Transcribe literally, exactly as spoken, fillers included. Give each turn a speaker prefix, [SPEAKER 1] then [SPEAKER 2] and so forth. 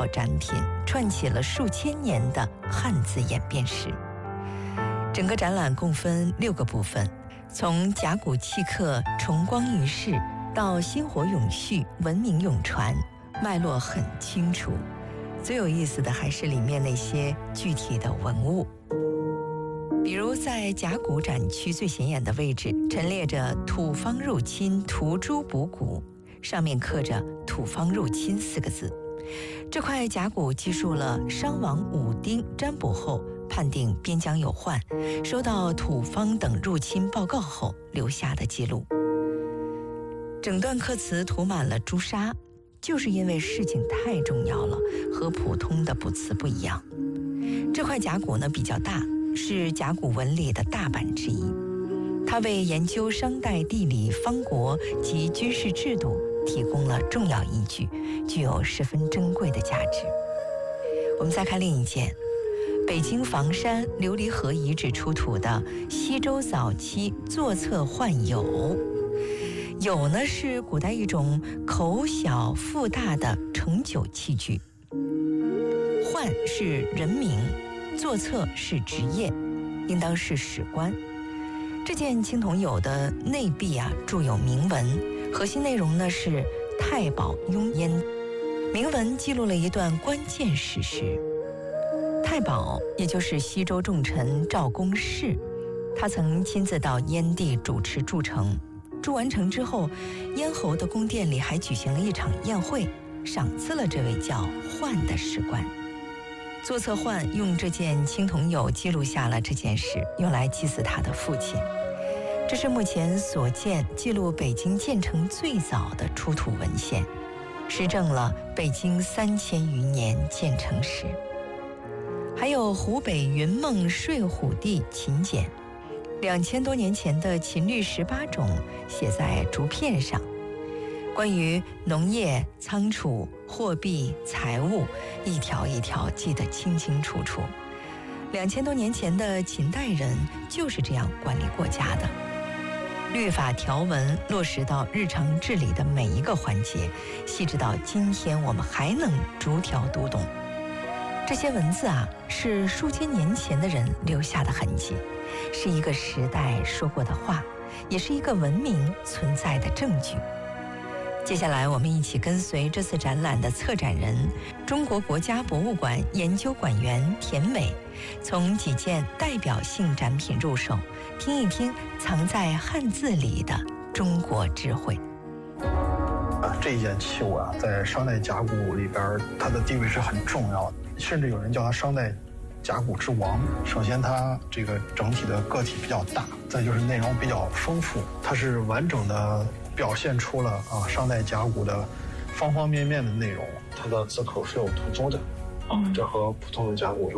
[SPEAKER 1] 造展品，串起了数千年的汉字演变史。整个展览共分六个部分，从甲骨契刻重光于世到薪火永续、文明永传，脉络很清楚。最有意思的还是里面那些具体的文物，比如在甲骨展区最显眼的位置陈列着土方入侵涂朱补骨，上面刻着土方入侵四个字。这块甲骨记述了商王武丁占卜后判定边疆有患，收到土方等入侵报告后留下的记录。整段刻词涂满了朱砂，就是因为事情太重要了，和普通的卜辞不一样。这块甲骨呢比较大，是甲骨文里的大版之一，它为研究商代地理、方国及军事制度提供了重要依据，具有十分珍贵的价值。我们再看另一件，北京房山琉璃河遗址出土的西周早期座侧浣俑。俑呢是古代一种口小腹大的盛酒器具，浣是人名，座侧是职业，应当是史官。这件青铜俑的内壁啊铸有铭文，核心内容呢是太保雍燕。铭文记录了一段关键史实。太保也就是西周重臣赵公奭，他曾亲自到燕地主持筑城。筑完城之后，燕侯的宫殿里还举行了一场宴会，赏赐了这位叫浣的史官。座侧浣用这件青铜俑记录下了这件事，用来祭祀他的父亲。这是目前所见记录北京建成最早的出土文献，实证了北京三千余年建成史。还有湖北云梦睡虎地秦简，两千多年前的秦律十八种写在竹片上，关于农业、仓储、货币、财务，一条一条记得清清楚楚。两千多年前的秦代人就是这样管理国家的，律法条文落实到日常治理的每一个环节，细致到今天我们还能逐条读懂。这些文字啊，是数千年前的人留下的痕迹，是一个时代说过的话，也是一个文明存在的证据。接下来我们一起跟随这次展览的策展人，中国国家博物馆研究馆员田伟，从几件代表性展品入手，听一听藏在汉字里的中国智慧。
[SPEAKER 2] 这一件器物啊，在商代甲骨里边，它的地位是很重要的，甚至有人叫它商代甲骨之王。首先，它这个整体的个体比较大，再就是内容比较丰富，它是完整的表现出了啊商代甲骨的方方面面的内容。
[SPEAKER 3] 它的字口是有突出的，啊，这和普通的甲骨有